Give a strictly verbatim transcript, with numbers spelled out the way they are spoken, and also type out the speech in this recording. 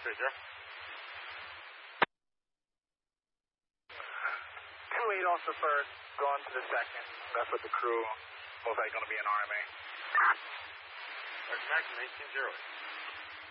three zero. two eight off the first, going to the second. That's what the crew. Most likely going to be an R M A. First action, eighteen zero.